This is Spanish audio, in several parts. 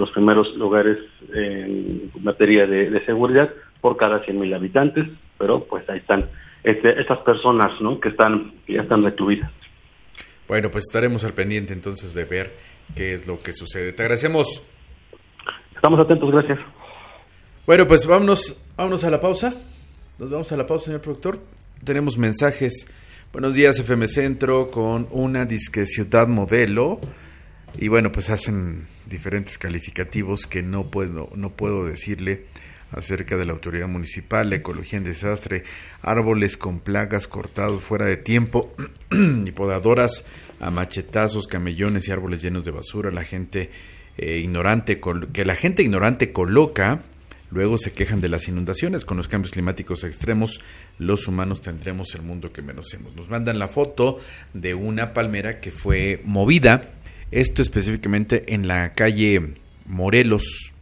los primeros lugares en materia de seguridad por cada 100,000 habitantes, pero pues ahí están estas personas, ¿no?, que ya están recluidas. Bueno, pues estaremos al pendiente entonces de ver qué es lo que sucede. Te agradecemos. Estamos atentos, gracias. Bueno, pues vámonos a la pausa. Nos vamos a la pausa, señor productor. Tenemos mensajes. Buenos días, FM Centro, con una disque ciudad modelo. Y bueno, pues hacen diferentes calificativos que no puedo decirle acerca de la autoridad municipal, la ecología en desastre, árboles con plagas cortados fuera de tiempo y podadoras a machetazos, camellones y árboles llenos de basura. La gente ignorante coloca, luego se quejan de las inundaciones. Con los cambios climáticos extremos, los humanos tendremos el mundo que merecemos. Nos mandan la foto de una palmera que fue movida, esto específicamente en la calle Morelos,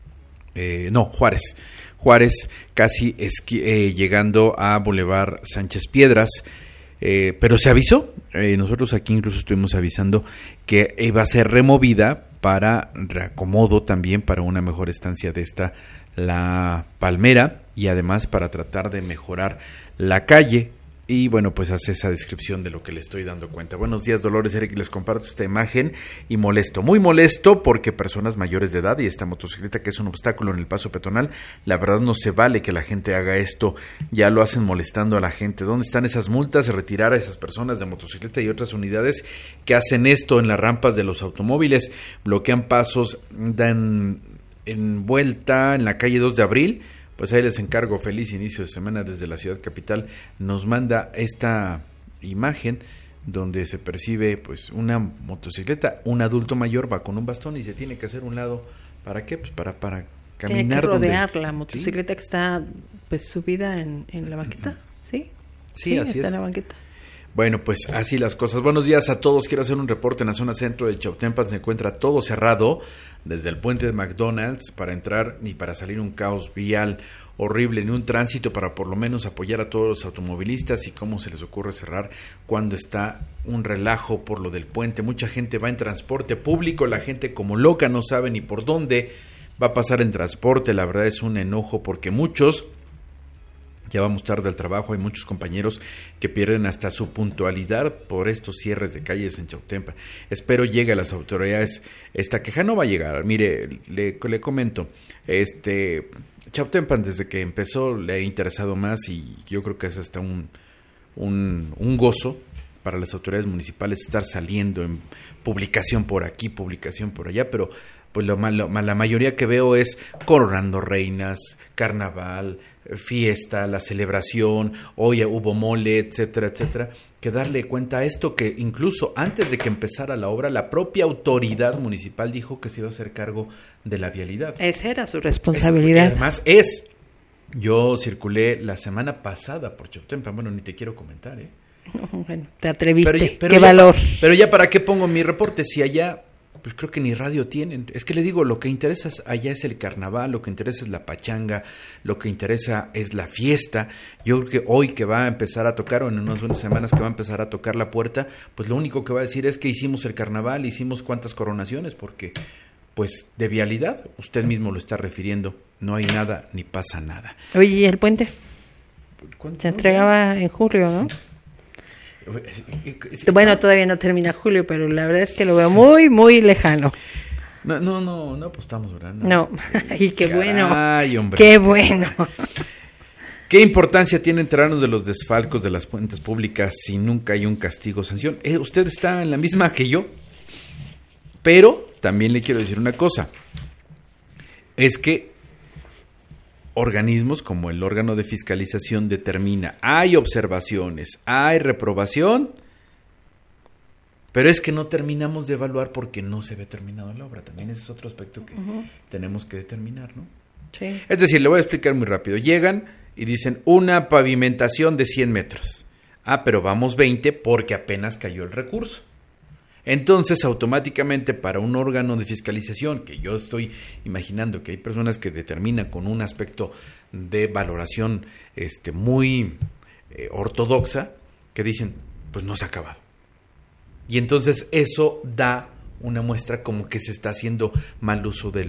Juárez, casi llegando a Boulevard Sánchez Piedras, pero se avisó, nosotros aquí incluso estuvimos avisando que iba a ser removida para reacomodo también, para una mejor estancia de la palmera, y además para tratar de mejorar la calle. Y bueno, pues hace esa descripción de lo que le estoy dando cuenta. Buenos días, Dolores, Eric, les comparto esta imagen y muy molesto porque personas mayores de edad y esta motocicleta que es un obstáculo en el paso peatonal, la verdad no se vale que la gente haga esto, ya lo hacen molestando a la gente. ¿Dónde están esas multas? Retirar a esas personas de motocicleta y otras unidades que hacen esto en las rampas de los automóviles, bloquean pasos, dan en vuelta en la calle 2 de abril. Pues ahí les encargo, feliz inicio de semana desde la ciudad capital. Nos manda esta imagen donde se percibe pues una motocicleta, un adulto mayor va con un bastón y se tiene que hacer un lado. ¿Para qué? Pues para caminar. Tiene que rodear la motocicleta, ¿sí?, que está pues subida en la banqueta, ¿sí? Sí, así está es. En la banqueta. Bueno, pues así las cosas. Buenos días a todos. Quiero hacer un reporte en la zona centro de Chautempan. Se encuentra todo cerrado desde el puente de McDonald's para entrar y para salir, un caos vial horrible, ni un tránsito para por lo menos apoyar a todos los automovilistas. Y cómo se les ocurre cerrar cuando está un relajo por lo del puente. Mucha gente va en transporte público, la gente como loca no sabe ni por dónde va a pasar en transporte. La verdad es un enojo porque muchos, ya vamos tarde al trabajo, hay muchos compañeros que pierden hasta su puntualidad por estos cierres de calles en Chautempan. Espero llegue a las autoridades. Esta queja no va a llegar. Mire, le comento, Chautempan desde que empezó le ha interesado más, y yo creo que es hasta un gozo para las autoridades municipales estar saliendo en publicación por aquí, publicación por allá, pero pues la mayoría que veo es coronando reinas, carnaval, fiesta, la celebración, hoy hubo mole, etcétera, etcétera, que darle cuenta a esto, que incluso antes de que empezara la obra, la propia autoridad municipal dijo que se iba a hacer cargo de la vialidad. Esa era su responsabilidad. Además yo circulé la semana pasada por Chautempan, bueno, ni te quiero comentar, Bueno, te atreviste, pero qué valor. Pero ya para qué pongo mi reporte, si allá pues creo que ni radio tienen. Es que le digo, lo que interesa allá es el carnaval, lo que interesa es la pachanga, lo que interesa es la fiesta. Yo creo que hoy que va a empezar a tocar, o en unas buenas semanas que va a empezar a tocar la puerta, pues lo único que va a decir es que hicimos el carnaval, hicimos cuántas coronaciones, porque pues de vialidad, usted mismo lo está refiriendo, no hay nada ni pasa nada. Oye, ¿y el puente? Se entregaba en julio, ¿no? Bueno, todavía no termina julio, pero la verdad es que lo veo muy, muy lejano. No apostamos, ¿verdad? No. Y qué bueno. Ay, hombre. Qué bueno. ¿Qué importancia tiene enterarnos de los desfalcos de las cuentas públicas si nunca hay un castigo o sanción? Usted está en la misma que yo, pero también le quiero decir una cosa. Es que organismos como el órgano de fiscalización determina, hay observaciones, hay reprobación, pero es que no terminamos de evaluar porque no se ve terminado la obra. También ese es otro aspecto que tenemos que determinar, ¿no? Sí. Es decir, le voy a explicar muy rápido. Llegan y dicen una pavimentación de 100 metros. Pero vamos 20 porque apenas cayó el recurso. Entonces, automáticamente para un órgano de fiscalización, que yo estoy imaginando que hay personas que determinan con un aspecto de valoración muy ortodoxa, que dicen, pues no se ha acabado. Y entonces eso da una muestra como que se está haciendo mal uso del